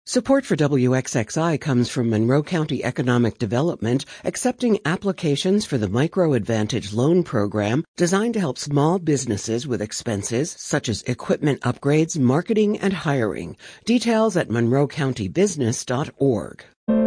Support for WXXI comes from Monroe County Economic Development, accepting applications for the Micro Advantage Loan Program designed to help small businesses with expenses such as equipment upgrades, marketing, and hiring. Details at monroecountybusiness.org.